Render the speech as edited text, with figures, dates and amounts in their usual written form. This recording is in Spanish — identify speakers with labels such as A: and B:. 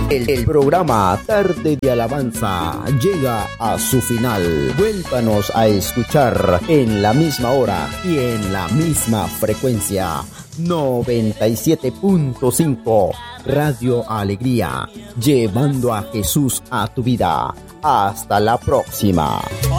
A: El programa Tarde de Alabanza llega a su final. Vuélvanos a escuchar en la misma hora y en la misma frecuencia. 97.5 Radio Alegría, llevando a Jesús a tu vida. Hasta la próxima.